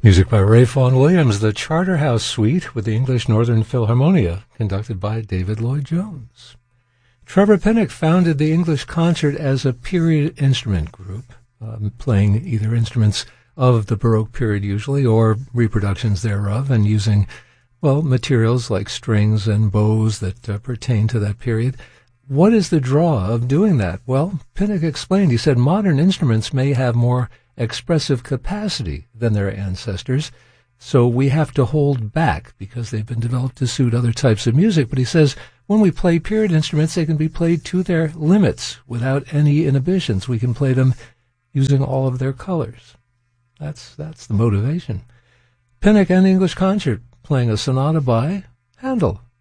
Music by Ray Vaughan Williams, the Charterhouse Suite with the English Northern Philharmonia, conducted by David Lloyd-Jones. Trevor Pinnock founded the English Concert as a period instrument group, playing either instruments of the Baroque period usually, or reproductions thereof, and using, materials like strings and bows that pertain to that period. What is the draw of doing that? Well, Pinnock explained. He said modern instruments may have more expressive capacity than their ancestors, so we have to hold back because they've been developed to suit other types of music. But he says when we play period instruments, they can be played to their limits without any inhibitions. We can play them using all of their colors. That's the motivation. Pinnock and the English Concert playing a sonata by Handel.